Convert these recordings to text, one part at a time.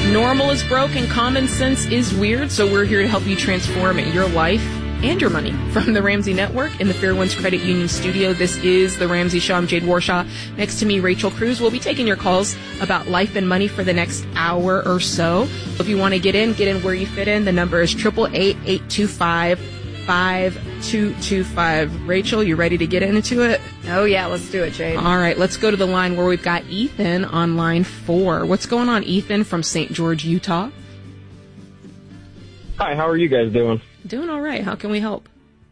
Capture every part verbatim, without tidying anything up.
Normal is broke and common sense is weird, so we're here to help you transform your life and your money. From the Ramsey Network in the Fairwinds Credit Union studio, this is The Ramsey Show. I'm Jade Warshaw. Next to me, Rachel Cruz. We'll be taking your calls about life and money for the next hour or so. If you want to get in, get in where you fit in. The number is eight eight eight, eight two five, five two two five. Rachel, you ready to get into it? Oh, yeah. Let's do it, Jade. All right. Let's go to the line where we've got Ethan on line four. What's going on, Ethan, from Saint George, Utah? Hi, how are you guys doing? Doing all right. How can we help?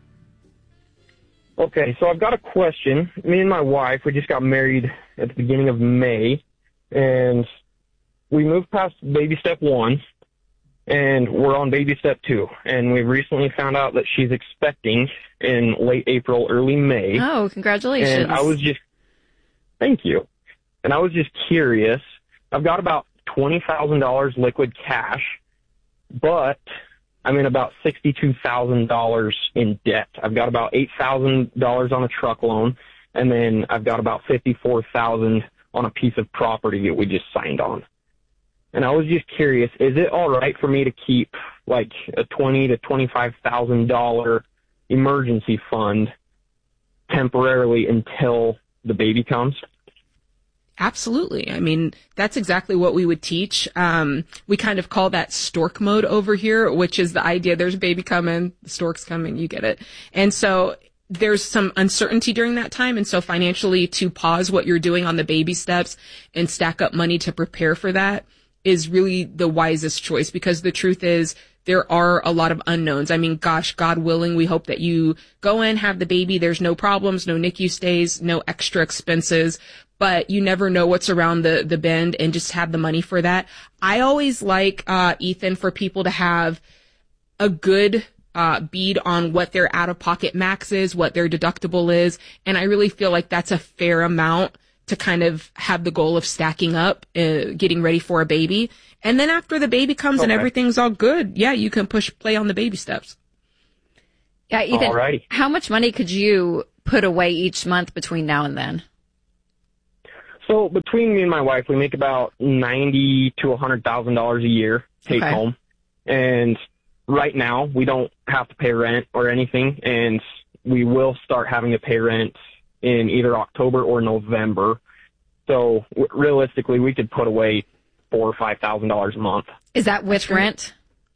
Okay, so I've got a question. Me and my wife, we just got married at the beginning of May, and we moved past baby step one, and we're on baby step two. And we've recently found out that she's expecting in late April, early May. Oh, congratulations. And I was just, thank you. And I was just curious. I've got about twenty thousand dollars liquid cash, but I'm in about sixty-two thousand dollars in debt. I've got about eight thousand dollars on a truck loan, and then I've got about fifty-four thousand dollars on a piece of property that we just signed on. And I was just curious, is it all right for me to keep like a twenty thousand to twenty-five thousand dollars emergency fund temporarily until the baby comes? Absolutely. I mean, that's exactly what we would teach. Um, we kind of call that stork mode over here, which is the idea there's a baby coming, the stork's coming, you get it. And so there's some uncertainty during that time. And so financially, to pause what you're doing on the baby steps and stack up money to prepare for that is really the wisest choice, because the truth is there are a lot of unknowns. I mean, gosh, God willing, we hope that you go in, have the baby. There's no problems, no N I C U stays, no extra expenses. But you never know what's around the, the bend, and just have the money for that. I always like, uh, Ethan, for people to have a good, uh, bead on what their out-of-pocket max is, what their deductible is. And I really feel like that's a fair amount to kind of have the goal of stacking up, uh, getting ready for a baby. And then after the baby comes okay. and everything's all good, yeah, you can push play on the baby steps. Yeah, Ethan, Alrighty. How much money could you put away each month between now and then? So between me and my wife, we make about ninety to a hundred thousand dollars a year take okay. home, and right now we don't have to pay rent or anything, and we will start having to pay rent in either October or November. So w- realistically, we could put away four or five thousand dollars a month. Is that with rent?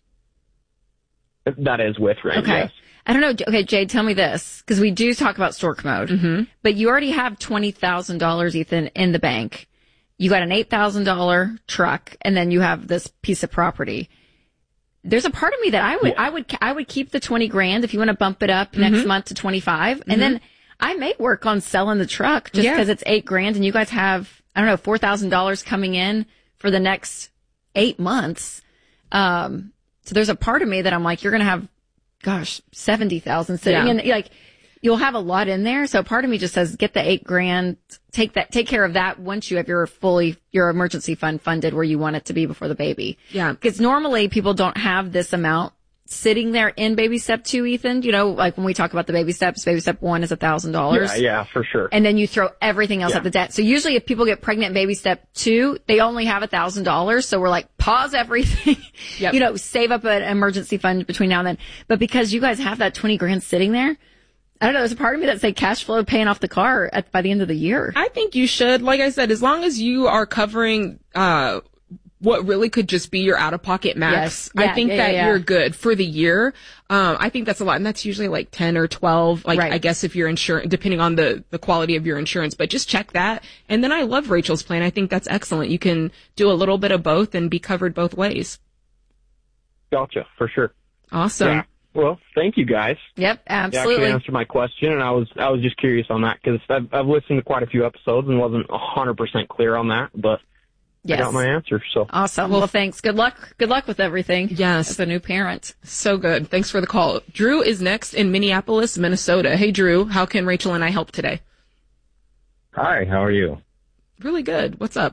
That is with rent. Okay. Yes. I don't know. Okay, Jade, tell me this, because we do talk about stork mode, mm-hmm. but you already have twenty thousand dollars, Ethan, in the bank. You got an eight thousand dollars truck, and then you have this piece of property. There's a part of me that I would, yeah. I would, I would keep the twenty grand if you want to bump it up mm-hmm. next month to twenty-five, mm-hmm. and then I may work on selling the truck just because yeah. it's eight grand, and you guys have, I don't know, four thousand dollars coming in for the next eight months. Um, so there's a part of me that I'm like, you're going to have, gosh, seventy thousand sitting yeah. in, like, you'll have a lot in there. So part of me just says, get the eight grand, take that, take care of that once you have your fully, your emergency fund funded where you want it to be before the baby. Yeah. Because normally people don't have this amount sitting there in baby step two, Ethan. You know, like when we talk about the baby steps, baby step one is a thousand dollars. Yeah, yeah, for sure. And then you throw everything else yeah. at the debt. So usually if people get pregnant in baby step two, they only have a thousand dollars. So we're like, pause everything, yep. you know, save up an emergency fund between now and then. But because you guys have that twenty grand sitting there, I don't know, there's a part of me that say cash flow paying off the car at, by the end of the year. I think you should. Like I said, as long as you are covering, uh, what really could just be your out-of-pocket max. Yes. Yeah, I think yeah, that yeah. you're good for the year. Um, I think that's a lot, and that's usually like ten or twelve. Like, right. I guess if you're insurance, depending on the, the quality of your insurance, but just check that. And then I love Rachel's plan. I think that's excellent. You can do a little bit of both and be covered both ways. Gotcha, for sure. Awesome. Yeah. Well, thank you guys. Yep, absolutely. You actually answered my question, and I was I was just curious on that because I've, I've listened to quite a few episodes and wasn't one hundred percent clear on that, but yes. I got my answer. So awesome. Well, thanks. Good luck. Good luck with everything. Yes. As a new parent. So good. Thanks for the call. Drew is next in Minneapolis, Minnesota. Hey, Drew. How can Rachel and I help today? Hi. How are you? Really good. What's up?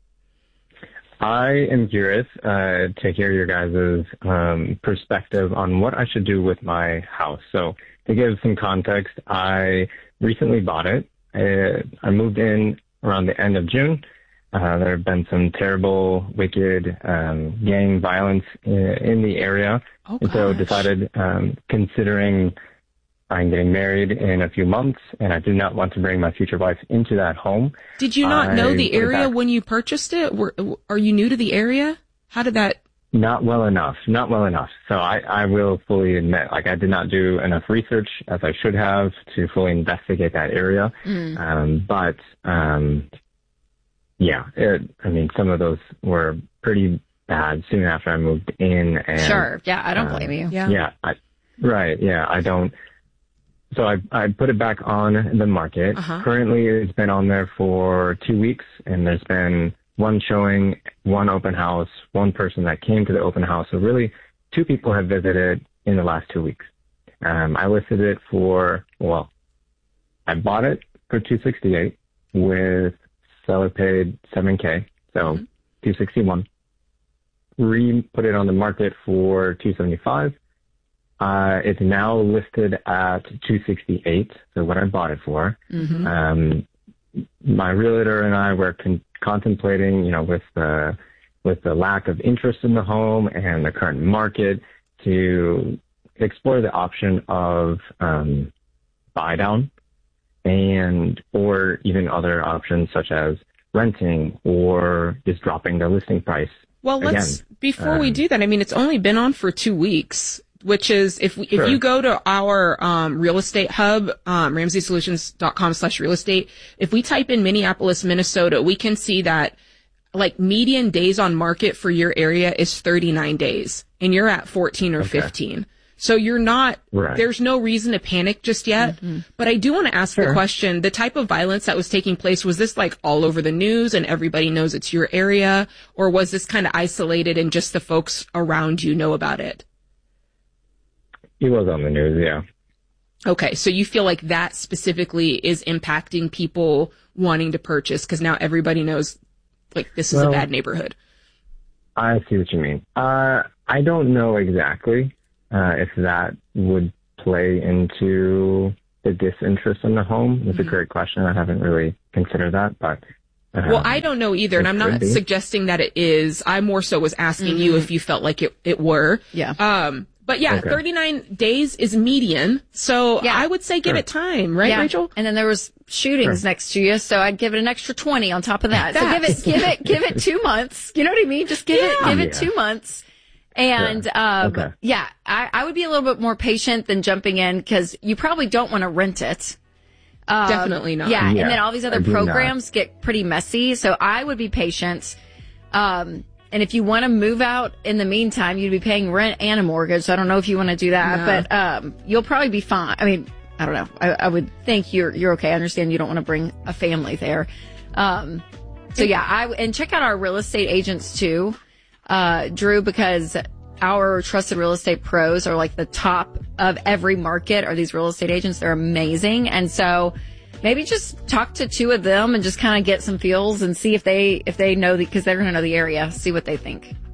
I am curious uh, to hear your guys' um, perspective on what I should do with my house. So to give some context, I recently bought it. Uh, I moved in around the end of June. Uh, there have been some terrible, wicked um, gang violence in, in the area. Oh, and so gosh. decided, um, considering I'm getting married in a few months and I do not want to bring my future wife into that home. Did you not I know the put it area back. when you purchased it? Were, are you new to the area? How did that? Not well enough, not well enough. So I, I will fully admit, like I did not do enough research as I should have to fully investigate that area. Mm. Um, but, um, yeah, it, I mean, some of those were pretty bad soon after I moved in. And, Sure. Yeah, I don't um, blame you. Yeah. Yeah, I, right. Yeah, I don't. So I I put it back on the market. Uh-huh. Currently, it's been on there for two weeks, and there's been one showing, one open house, one person that came to the open house. So really, two people have visited in the last two weeks. Um, I listed it for, well, I bought it for two sixty-eight with seller paid seven K, so mm-hmm. two sixty-one. Re-put it on the market for two seventy-five. Uh, it's now listed at two sixty-eight, so what I bought it for. Mm-hmm. Um, my realtor and I were con- contemplating, you know, with the, with the lack of interest in the home and the current market, to explore the option of, um, buy down and, or even other options such as renting or just dropping the listing price. Well, let's, again. before um, we do that, I mean, it's only been on for two weeks. Which is, if we, Sure. if you go to our um, real estate hub, um, ramsey solutions dot com slash real estate, if we type in Minneapolis, Minnesota, we can see that like median days on market for your area is thirty-nine days, and you're at fourteen or Okay. fifteen. So you're not, Right. there's no reason to panic just yet. Mm-hmm. But I do want to ask Sure. the question, the type of violence that was taking place, was this like all over the news and everybody knows it's your area? Or was this kind of isolated and just the folks around you know about it? He was on the news, yeah. Okay, so you feel like that specifically is impacting people wanting to purchase because now everybody knows, like, this is Well, a bad neighborhood. I see what you mean. Uh, I don't know exactly uh, if that would play into the disinterest in the home. It's Mm-hmm. a great question. I haven't really considered that, but. Uh, Well, I don't know either, and it I'm not could be. suggesting that it is. I more so was asking you if you felt like it, it were. Yeah. Um, but yeah, Okay. thirty-nine days is median, so Yeah. I would say give Sure. it time, right, Yeah. Rachel? And then there was shootings Sure. next to you, so I'd give it an extra twenty on top of that. So give it, That's- give it, give it two months. You know what I mean? Just give it, Yeah. give it Yeah. two months. And, Sure. um, Okay. yeah, I, I would be a little bit more patient than jumping in because you probably don't want to rent it. Um, Definitely not. Yeah, Yeah, and then all these I other do programs get pretty messy. So I would be patient. Um, and if you want to move out in the meantime, you'd be paying rent and a mortgage. So I don't know if you want to do that, No. but um, you'll probably be fine. I mean, I don't know. I, I would think you're you're okay. I understand you don't want to bring a family there. Um, so yeah, I and check out our real estate agents too, uh, Drew, because our trusted real estate pros are like the top of every market are these real estate agents. They're amazing. And so maybe just talk to two of them and just kind of get some feels and see if they, if they know the, cause they're going to know the area, see what they think.